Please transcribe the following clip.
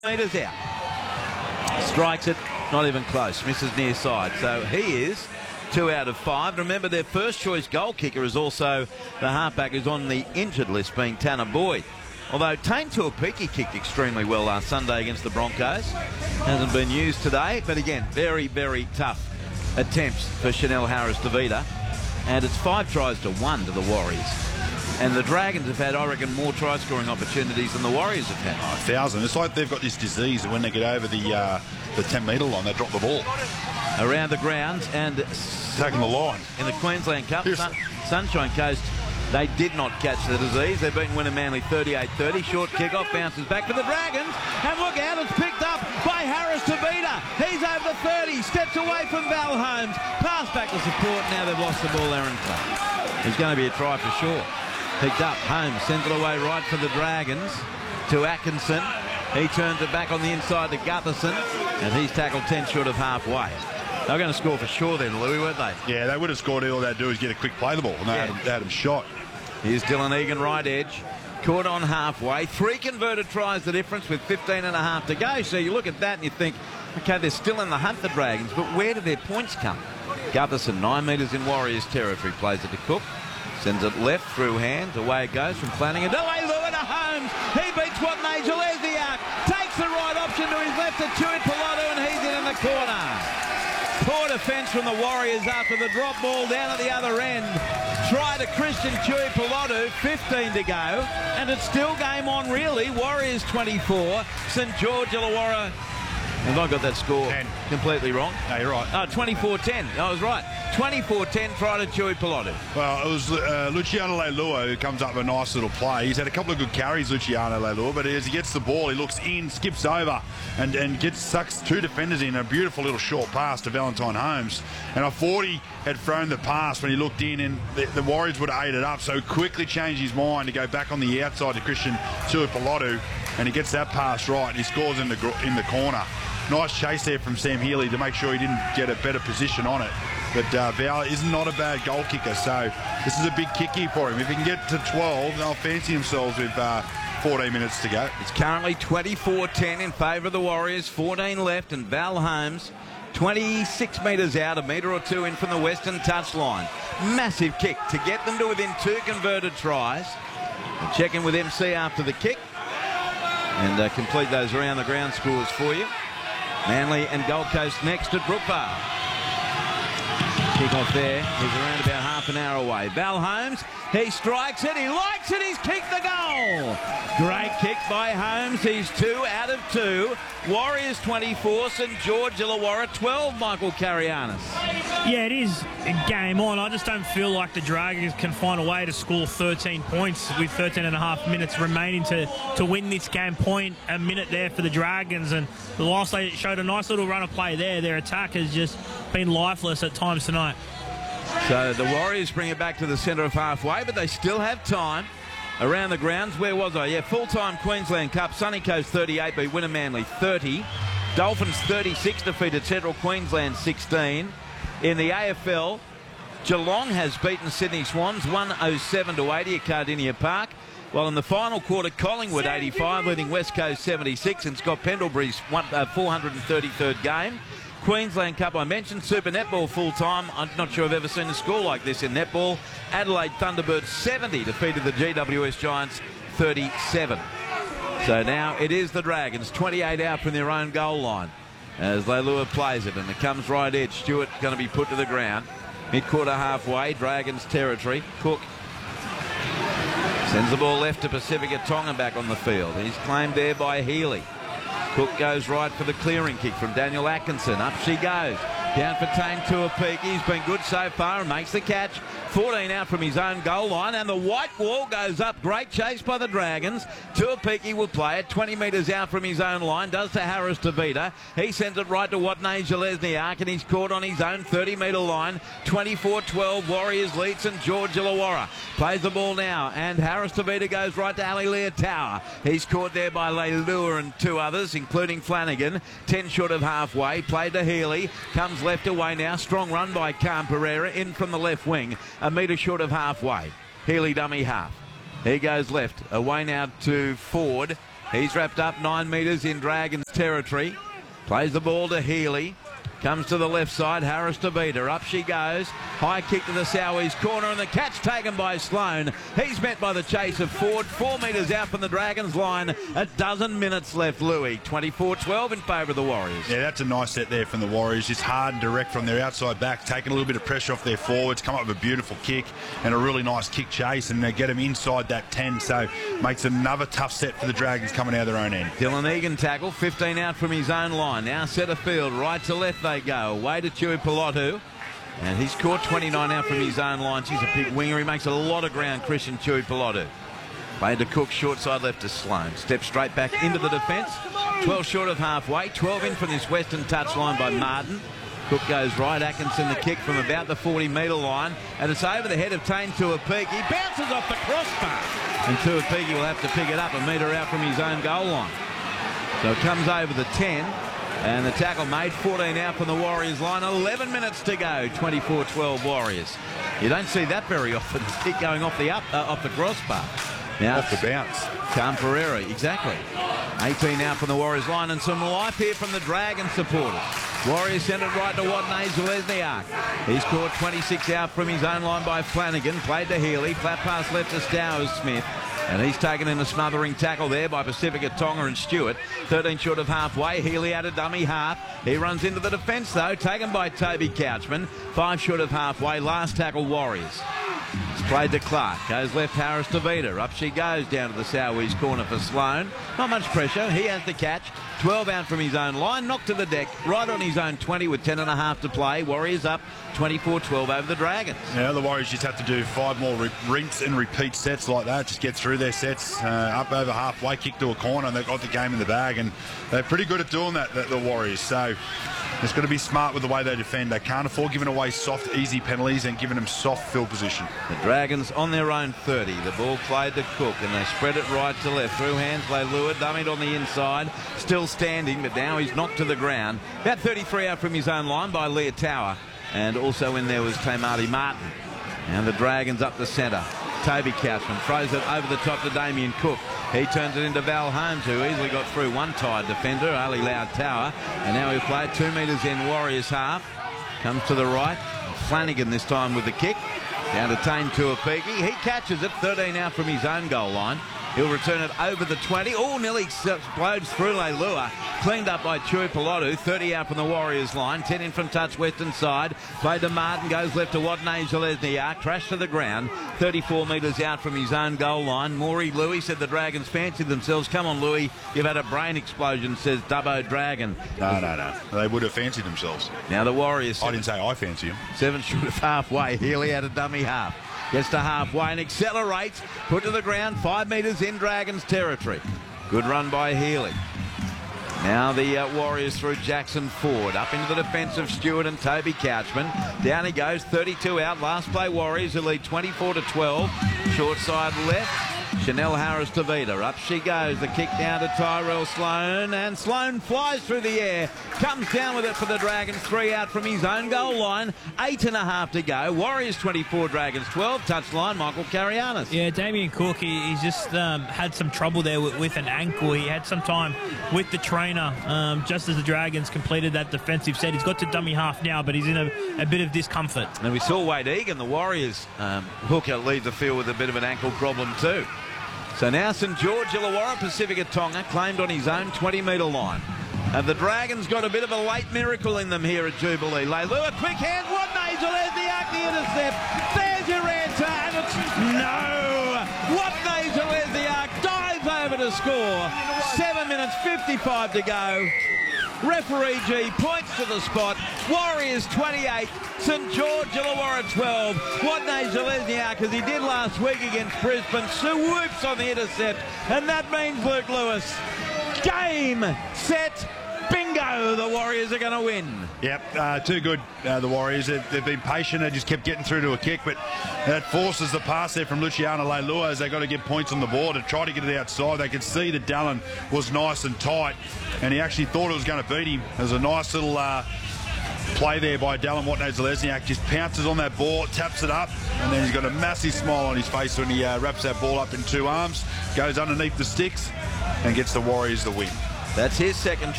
Metres out. Strikes it, not even close. Misses near side. So he is 2 out of 5. Remember, their first choice goal kicker is also the halfback who's on the injured list, being Tanner Boyd. Although Tane Tuapiki kicked extremely well last Sunday against the Broncos. Hasn't been used today, but again, very, very tough attempts for Chanel Harris-Tavita. And it's 5 tries to 1 to the Warriors. And the Dragons have had, I reckon, more try-scoring opportunities than the Warriors have had. 1,000. It's like they've got this disease that when they get over the 10-metre line, they drop the ball. Around the grounds and... Taking the line. In the Queensland Cup, Sunshine Coast, they did not catch the disease. They've beaten Winner Manly 38-30. Short kick-off, bounces back for the Dragons. And look out, it's picked up by Harris-Tavita. He's over the 30, steps away from Val Holmes. Pass back to support, now they've lost the ball, Aaron Clark. There's going to be a try for sure. Picked up, Holmes sends it away right for the Dragons to Atkinson. He turns it back on the inside to Gutherson, and he's tackled 10 short of halfway. They were going to score for sure then, Louis, weren't they? Yeah, they would have scored. All they'd do is get a quick play the ball, and they had him shot. Here's Dylan Egan, right edge. Caught on halfway. 3 converted tries the difference with 15 and a half to go. So you look at that and you think, okay, they're still in the hunt, the Dragons, but where do their points come? Gutherson, 9 metres in Warriors territory, plays it to Cook. Sends it left through hands. Away it goes from Flanagan. Away Lua to Holmes. He beats Watney Lesniak. Takes the right option to his left to Tuipulotu, and he's in the corner. Poor defence from the Warriors after the drop ball down at the other end. Try to Christian Tuipulotu. 15 to go. And it's still game on, really. Warriors 24. St George Illawarra. Have I got that score 10. Completely wrong? No, you're right. Oh, 24-10. I was right. 24-10, try to Tuipulotu. Well, it was Luciano Leilua who comes up with a nice little play. He's had a couple of good carries, Luciano Leilua, but as he gets the ball, he looks in, skips over, and sucks 2 defenders in. A beautiful little short pass to Valentine Holmes. And I thought he had thrown the pass when he looked in, and the Warriors would have ate it up, so quickly changed his mind to go back on the outside to Christian Tuipulotu, and he gets that pass right, and he scores in the corner. Nice chase there from Sam Healy to make sure he didn't get a better position on it. But Val is not a bad goal kicker, so this is a big kick here for him. If he can get to 12, they'll fancy themselves with 14 minutes to go. It's currently 24-10 in favour of the Warriors, 14 left, and Val Holmes 26 metres out, a metre or 2 in from the western touchline. Massive kick to get them to within 2 converted tries. We'll check in with MC after the kick and complete those around the ground scores for you. Manly and Gold Coast next at Brookvale. Kick off there. He's around about half an hour away. Val Holmes, he strikes it, he likes it, he's kicked the goal. Great kick by Holmes. He's 2 out of 2. Warriors 24, St George Illawarra 12, Michael Carianis. Yeah, it is game on. I just don't feel like the Dragons can find a way to score 13 points with 13 and a half minutes remaining to win this game. Point a minute there for the Dragons, and the last they showed a nice little run of play there. Their attack has just been lifeless at times tonight. So the Warriors bring it back to the centre of halfway, but they still have time. Around the grounds, where was I? Yeah, full-time Queensland Cup. Sunny Coast 38 beat Winner Manly 30. Dolphins 36 defeated Central Queensland 16. In the AFL, Geelong has beaten Sydney Swans 107 to 80 at Cardinia Park. While in the final quarter, Collingwood 85 leading West Coast 76 in Scott Pendlebury's 433rd game. Queensland Cup, I mentioned. Super Netball full-time. I'm not sure I've ever seen a score like this in netball. Adelaide Thunderbirds 70 defeated the GWS Giants 37. So now it is the Dragons, 28 out from their own goal line as Leilua plays it, and it comes right edge. Stewart going to be put to the ground. Mid-quarter halfway, Dragons territory. Cook sends the ball left to Pacifica Tonga back on the field. He's claimed there by Healy. Cook goes right for the clearing kick from Daniel Atkinson. Up she goes. Down for Tane Tuapiki. He's been good so far and makes the catch. 14 out from his own goal line, and the white wall goes up. Great chase by the Dragons. Tuapiki will play it 20 metres out from his own line. Does to Harris-Tavita. He sends it right to Watney Lesniak, and he's caught on his own 30-metre line. 24-12. Warriors lead St George Illawarra. Plays the ball now, and Harris-Tavita goes right to Ali Leotawa. He's caught there by Leilua and 2 others, including Flanagan. 10 short of halfway. Played to Healy. Comes left away now. Strong run by Khan Pereira in from the left wing. A metre short of halfway. Healy dummy half. He goes left. Away now to Ford. He's wrapped up 9 metres in Dragons territory. Plays the ball to Healy. Comes to the left side, Harris to beat her. Up she goes. High kick to the Sowies corner, and the catch taken by Sloan. He's met by the chase of Ford. 4 metres out from the Dragons line. A dozen minutes left, Louis. 24-12 in favour of the Warriors. Yeah, that's a nice set there from the Warriors. Just hard and direct from their outside back, taking a little bit of pressure off their forwards, come up with a beautiful kick and a really nice kick chase, and they get them inside that 10, so makes another tough set for the Dragons coming out of their own end. Dylan Egan tackle, 15 out from his own line. Now centre field, right to left they go. Away to Tui Pilotu. And he's caught 29 out from his own line. He's a big winger. He makes a lot of ground, Christian Tui Pilotu. Played to Cook, short side left to Sloan. Steps straight back into the defence. 12 short of halfway. 12 in from this western touchline by Martin. Cook goes right. Atkinson the kick from about the 40-metre line. And it's over the head of Tane Tuapiki. Bounces off the crossbar. And Tuapiki will have to pick it up a metre out from his own goal line. So it comes over the 10. And the tackle made, 14 out from the Warriors line. 11 minutes to go. 24-12 Warriors. You don't see that very often. Kick going off the crossbar. Now off the bounce. Camperera, exactly. 18 out from the Warriors line, and some life here from the Dragon supporters. Warriors sent it right to Watney Zelezniak. He's caught 26 out from his own line by Flanagan. Played to Healy. Flat pass left to Stowers Smith. And he's taken in a smothering tackle there by Pacifica Tonga and Stewart. 13 short of halfway. Healy out of dummy half. He runs into the defence though, taken by Toby Couchman. 5 short of halfway. Last tackle Warriors. It's played to Clark. Goes left, Harris to Vita. Up she goes down to the Sowies corner for Sloan. Not much pressure. He has the catch. 12 out from his own line. Knocked to the deck. Right on his own 20 with 10.5 to play. Warriors up 24-12 over the Dragons. Yeah, the Warriors just have to do 5 more rinse and repeat sets like that. Just get through their sets. Up over halfway, kick to a corner, and they've got the game in the bag. And they're pretty good at doing that, the Warriors. So it's got to be smart with the way they defend. They can't afford giving away soft, easy penalties and giving them soft field position. The Dragons on their own 30. The ball played to Cook, and they spread it right to left. Through hands, Leilua, dummied on the inside. Still standing, but now he's knocked to the ground. About 33 out from his own line by Leah Tower. And also in there was Tamati Martin. And the Dragons up the centre. Toby Couchman throws it over the top to Damien Cook. He turns it into Val Holmes, who easily got through one tired defender, Ali Loud Tower. And now he'll play it 2 metres in Warriors half. Comes to the right. Flanagan this time with the kick. Down to Tane Tuapiki. He catches it, 13 out from his own goal line. He'll return it over the 20. Oh, nearly explodes through Leilua. Cleaned up by Tui Pilotu. 30 out from the Warriors line. 10 in from touch western side. Played to Martin. Goes left to Watney Zelezniak. Crashed to the ground. 34 metres out from his own goal line. Maury Louis said the Dragons fancied themselves. Come on, Louis. You've had a brain explosion, says Dubbo Dragon. No. They would have fancied themselves. Now the Warriors. I didn't say I fancy them. 7 short of halfway. Healy out of dummy half. Gets to halfway and accelerates. Put to the ground. 5 metres in Dragons territory. Good run by Healy. Now the Warriors through Jackson Ford. Up into the defence of Stewart and Toby Couchman. Down he goes. 32 out. Last play Warriors who lead 24-12. Short side left. Chanel Harris to Vita. Up she goes. The kick down to Tyrell Sloan. And Sloan flies through the air. Comes down with it for the Dragons. 3 out from his own goal line. 8.5 to go. Warriors 24, Dragons 12. Touchline, Michael Carianis. Yeah, Damien Cook, he's just had some trouble there with an ankle. He had some time with the trainer just as the Dragons completed that defensive set. He's got to dummy half now, but he's in a bit of discomfort. And we saw Wade Egan, the Warriors hooker, leave the field with a bit of an ankle problem too. So now St George Illawarra, Pacifica Tonga, claimed on his own 20-metre line. And the Dragons got a bit of a late miracle in them here at Jubilee. Leilua, quick hand, Watney Zelezniak, the intercept. There's your answer, and it's no! Watney Zelezniak dives over to score. 7 minutes 55 to go. Referee G points to the spot. Warriors 28, St George Illawarra 12. Watney Zelezniak, as he did last week against Brisbane, swoops on the intercept, and that means Luke Lewis. Game, set, bingo, the Warriors are going to win. Yep, too good, the Warriors. They've been patient. They just kept getting through to a kick, but that forces the pass there from Luciano Leilua as they got to get points on the board and try to get it outside. They could see that Dallin was nice and tight, and he actually thought it was going to beat him. There's a nice little play there by Dallin Watney Zelezniak. Just pounces on that ball, taps it up, and then he's got a massive smile on his face when he wraps that ball up in 2 arms, goes underneath the sticks, and gets the Warriors the win. That's his second try.